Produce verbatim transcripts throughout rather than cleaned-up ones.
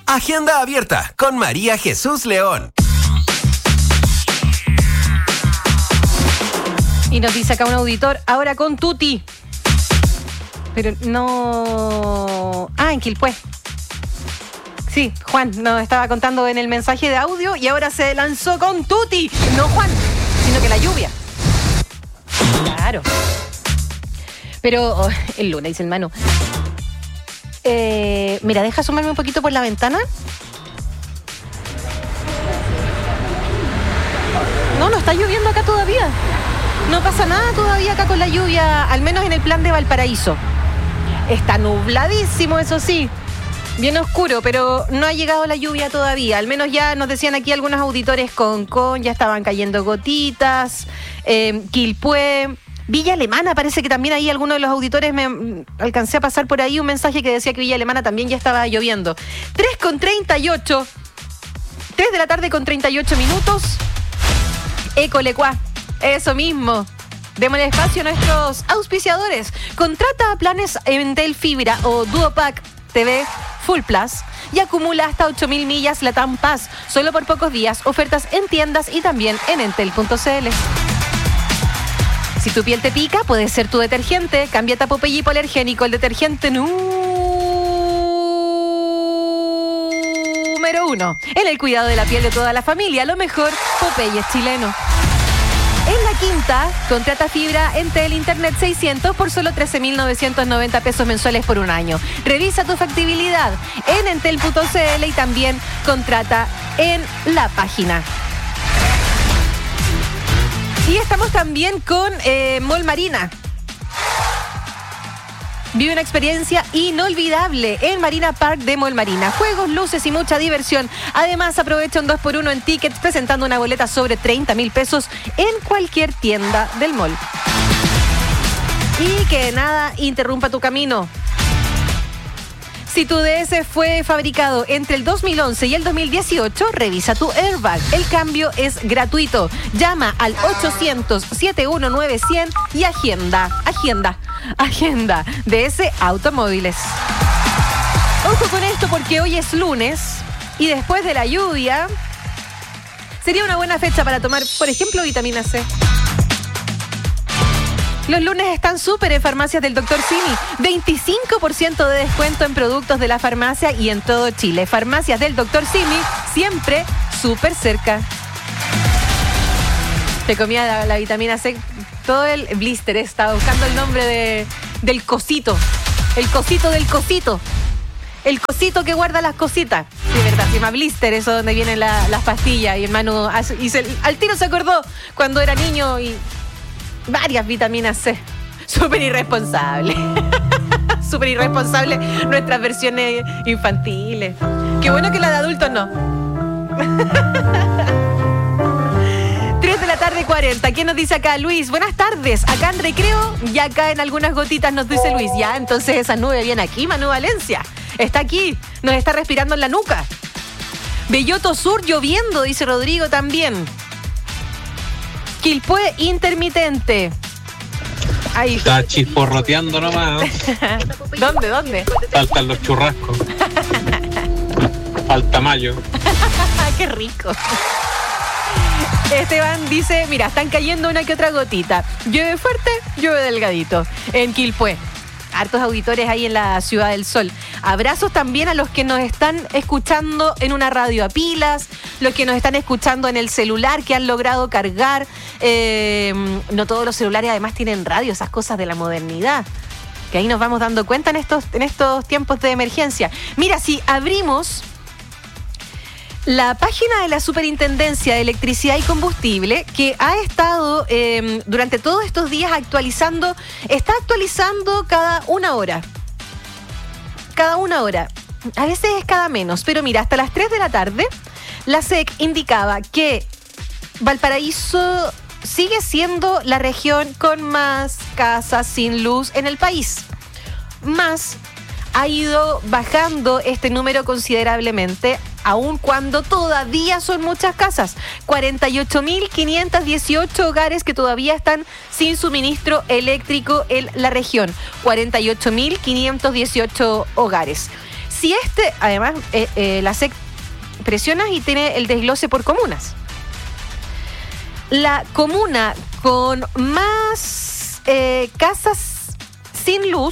Agenda abierta con María Jesús León. Y nos dice acá un auditor, ahora con Tuti. Pero no... Ah, en Quilpué. Sí, Juan nos estaba contando en el mensaje de audio y ahora se lanzó con Tuti. No Juan, sino que la lluvia. Claro. Pero oh, el lunes, dice el Manu. Eh, mira, deja asomarme un poquito por la ventana. No, no está lloviendo acá todavía. No pasa nada todavía acá con la lluvia, al menos en el plan de Valparaíso. Está nubladísimo, eso sí. Bien oscuro, pero no ha llegado la lluvia todavía. Al menos ya nos decían aquí algunos auditores con con, ya estaban cayendo gotitas. Eh, Quilpué, Villa Alemana, parece que también ahí algunos de los auditores me alcancé a pasar por ahí un mensaje que decía que Villa Alemana también ya estaba lloviendo. tres con treinta y ocho. tres de la tarde con treinta y ocho minutos. Ecolecuá. Eso mismo. Démosle espacio a nuestros auspiciadores. Contrata planes Entel Fibra o Duopack T V Full Plus y acumula hasta ocho mil millas Latam Paz. Solo por pocos días. Ofertas en tiendas y también en entel punto c l. Si tu piel te pica, puede ser tu detergente. Cámbiate a Popeye hipoalergénico, el detergente número uno. En el cuidado de la piel de toda la familia, lo mejor, Popeye es chileno. En La Quinta, contrata fibra Entel Internet seiscientos por solo trece mil novecientos noventa pesos mensuales por un año. Revisa tu factibilidad en entel punto c l y también contrata en la página. Y estamos también con eh, Mall Marina. Vive una experiencia inolvidable en Marina Park de Mall Marina. Juegos, luces y mucha diversión. Además, aprovecha un dos por uno en tickets presentando una boleta sobre treinta mil pesos en cualquier tienda del mall. Y que nada interrumpa tu camino. Si tu D S fue fabricado entre el dos mil once y el dos mil dieciocho, revisa tu airbag. El cambio es gratuito. Llama al ochocientos, setenta y uno nueve cien y agenda. Agenda. Agenda D S Automóviles. Ojo con esto porque hoy es lunes y después de la lluvia sería una buena fecha para tomar, por ejemplo, vitamina C. Los lunes están súper en farmacias del doctor Simi. veinticinco por ciento de descuento en productos de la farmacia y en todo Chile. Farmacias del doctor Simi, siempre súper cerca. Te comía la, la vitamina C, todo el blister. Estaba buscando el nombre de, del cosito. El cosito del cosito. El cosito que guarda las cositas. Sí, verdad, se llama blister, eso donde vienen la, las pastillas. Y hermano, y se, al tiro se acordó cuando era niño y... varias vitaminas C. Súper irresponsable. Súper irresponsable nuestras versiones infantiles. Qué bueno que la de adultos no. tres de la tarde cuarenta. ¿Quién nos dice acá? Luis, buenas tardes. Acá en Recreo y acá en algunas gotitas nos dice Luis. Ya, entonces esa nube viene aquí, Manu Valencia. Está aquí, nos está respirando en la nuca. Belloto Sur lloviendo, dice Rodrigo también. Quilpué intermitente. Ahí. Está chisporroteando nomás. ¿Dónde, dónde? Faltan los churrascos. Falta mayo. ¡Qué rico! Esteban dice, mira, están cayendo una que otra gotita. Llueve fuerte, llueve delgadito. En Quilpué. Hartos auditores ahí en la Ciudad del Sol. Abrazos también a los que nos están escuchando en una radio a pilas, los que nos están escuchando en el celular, que han logrado cargar. Eh, no todos los celulares además tienen radio, esas cosas de la modernidad. Que ahí nos vamos dando cuenta en estos, en estos tiempos de emergencia. Mira, si abrimos la página de la Superintendencia de Electricidad y Combustible, que ha estado eh, durante todos estos días actualizando, está actualizando cada una hora. Cada una hora. A veces es cada menos, pero mira, hasta las tres de la tarde, la S E C indicaba que Valparaíso sigue siendo la región con más casas sin luz en el país. Más ha ido bajando este número considerablemente, aun cuando todavía son muchas casas. cuarenta y ocho mil quinientos dieciocho hogares que todavía están sin suministro eléctrico en la región. cuarenta y ocho mil quinientos dieciocho hogares. Si este, además, eh, eh, la S E C presionas y tiene el desglose por comunas. La comuna con más eh, casas sin luz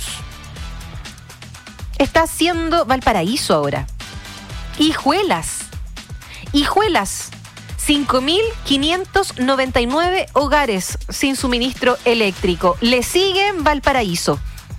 está siendo Valparaíso ahora. Hijuelas. Hijuelas. cinco mil quinientos noventa y nueve hogares sin suministro eléctrico. Le siguen Valparaíso.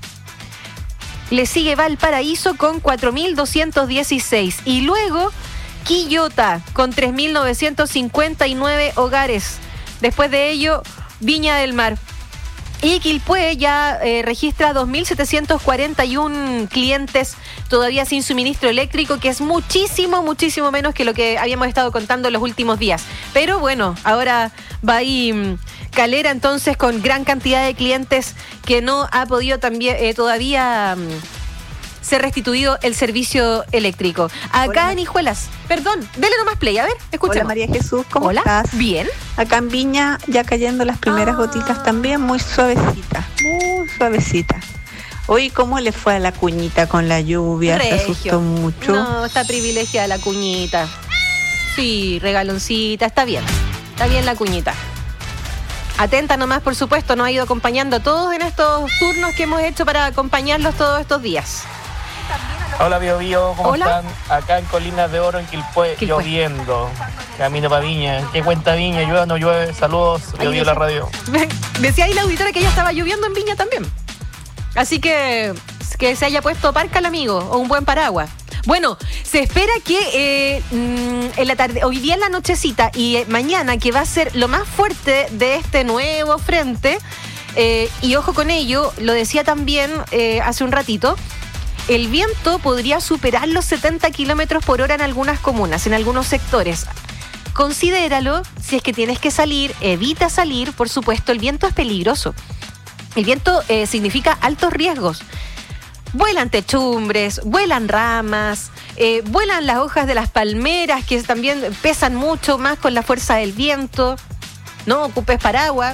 Le sigue Valparaíso con cuatro mil doscientos dieciséis. Y luego Quillota con tres mil novecientos cincuenta y nueve hogares. Después de ello, Viña del Mar. Y Quilpué ya eh, registra dos mil setecientos cuarenta y uno clientes todavía sin suministro eléctrico, que es muchísimo, muchísimo menos que lo que habíamos estado contando los últimos días. Pero bueno, ahora va ahí mmm, Calera entonces con gran cantidad de clientes que no ha podido también eh, todavía mmm, ser restituido el servicio eléctrico. Acá Hola. En Hijuelas, perdón, dele nomás play, a ver, escuchemos. Hola María Jesús, ¿cómo Hola. estás? Bien. Acá en Viña ya cayendo las primeras ah. gotitas también, muy suavecita, muy suavecita. Hoy, ¿cómo le fue a la cuñita con la lluvia? Regio. ¿Se asustó mucho? No, está privilegiada la cuñita. Sí, regaloncita, está bien. Está bien la cuñita. Atenta nomás, por supuesto, nos ha ido acompañando a todos en estos turnos que hemos hecho para acompañarlos todos estos días. Hola Bio Bio, ¿cómo Hola. están? Acá en Colinas de Oro, en Quilpué, Quilpué. lloviendo. Camino para Viña. ¿Qué cuenta Viña? ¿Llueve o no llueve? Saludos, Bio Bio la radio. Decía ahí la auditora que ya estaba lloviendo en Viña también. Así que que se haya puesto parca el amigo o un buen paraguas. Bueno, se espera que eh, en la tarde, hoy día en la nochecita y eh, mañana, que va a ser lo más fuerte de este nuevo frente, eh, y ojo con ello, lo decía también eh, hace un ratito, el viento podría superar los setenta kilómetros por hora en algunas comunas, en algunos sectores. Considéralo, si es que tienes que salir, evita salir, por supuesto, el viento es peligroso. El viento eh, significa altos riesgos. Vuelan techumbres, vuelan ramas, eh, vuelan las hojas de las palmeras, que también pesan mucho más con la fuerza del viento. No ocupes paraguas.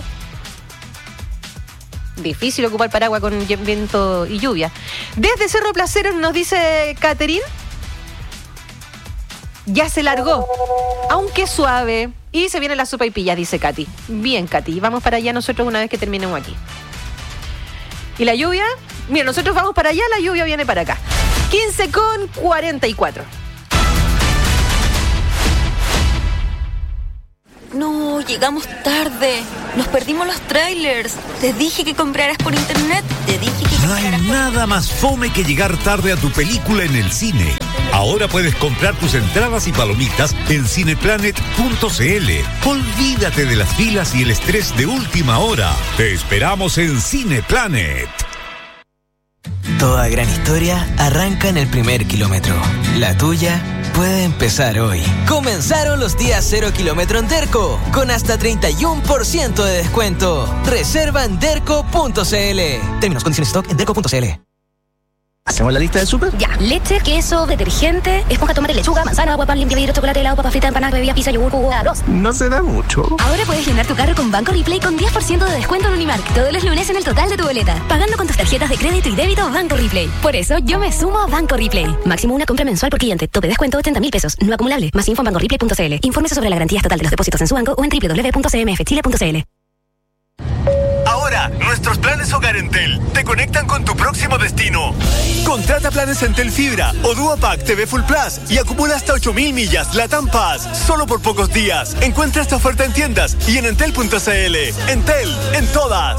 Difícil ocupar paraguas con viento y lluvia. Desde Cerro Placeros nos dice Catherine, ya se largó, aunque suave. Y se viene la sopaipilla, dice Katy. Bien, Katy, vamos para allá nosotros una vez que terminemos aquí. ¿Y la lluvia? Mira, nosotros vamos para allá, la lluvia viene para acá. quince con cuarenta y cuatro. No, llegamos tarde. Nos perdimos los trailers. Te dije que compraras por internet. Te dije que No hay nada más fome que llegar tarde a tu película en el cine. Ahora puedes comprar tus entradas y palomitas en cineplanet punto c l. Olvídate de las filas y el estrés de última hora. Te esperamos en Cineplanet. Toda gran historia arranca en el primer kilómetro. La tuya puede empezar hoy. Comenzaron los días cero kilómetro en Derco, con hasta treinta y uno por ciento de descuento. Reserva en derco punto c l. Términos, condiciones, stock en derco punto c l. ¿Hacemos la lista del súper? Ya, leche, queso, detergente, esponja, tomate, lechuga, manzana, agua, pan, limpia, vidrio, chocolate, helado, papa frita, empanada, bebida, pizza, yogur, jugo, arroz. No se da mucho. Ahora puedes llenar tu carro con Banco Replay con diez por ciento de descuento en Unimark todos los lunes en el total de tu boleta, pagando con tus tarjetas de crédito y débito Banco Replay. Por eso yo me sumo a Banco Replay. Máximo una compra mensual por cliente. Tope descuento ochenta mil pesos. No acumulable. Más info en banco replay punto c l. Infórmese sobre la garantía total de los depósitos en su banco o en doble u doble u doble u punto c m f chile punto c l. Ahora, nuestros planes Hogar Entel te conectan con tu próximo destino. Contrata planes Entel Fibra o Duopack T V Full Plus y acumula hasta ocho mil millas Latam Pass solo por pocos días. Encuentra esta oferta en tiendas y en entel punto c l. Entel, en todas.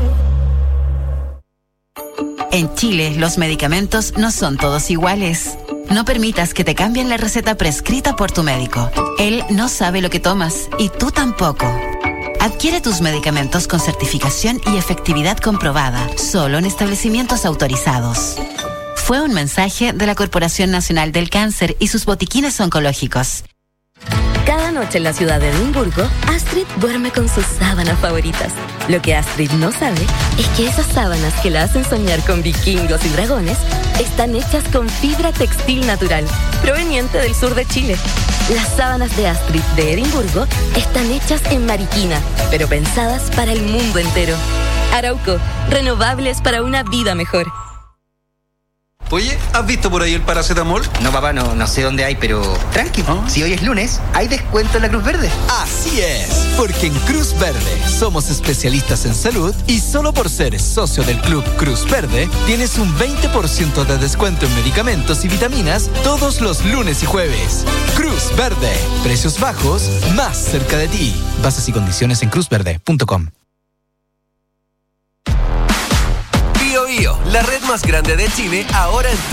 En Chile, los medicamentos no son todos iguales. No permitas que te cambien la receta prescrita por tu médico. Él no sabe lo que tomas y tú tampoco. Adquiere tus medicamentos con certificación y efectividad comprobada, solo en establecimientos autorizados. Fue un mensaje de la Corporación Nacional del Cáncer y sus botiquines oncológicos. Cada noche en la ciudad de Edimburgo, Astrid duerme con sus sábanas favoritas. Lo que Astrid no sabe es que esas sábanas que la hacen soñar con vikingos y dragones están hechas con fibra textil natural, proveniente del sur de Chile. Las sábanas de Astrid de Edimburgo están hechas en Mariquina, pero pensadas para el mundo entero. Arauco, renovables para una vida mejor. Oye, ¿has visto por ahí el paracetamol? No, papá, no, no sé dónde hay, pero tranqui. ¿Ah? Si hoy es lunes, hay descuento en la Cruz Verde. Así es, porque en Cruz Verde somos especialistas en salud y solo por ser socio del Club Cruz Verde tienes un veinte por ciento de descuento en medicamentos y vitaminas todos los lunes y jueves. Cruz Verde, precios bajos, más cerca de ti. Bases y condiciones en cruz verde punto com. Bio Bio, la red más grande de Chile, ahora en tu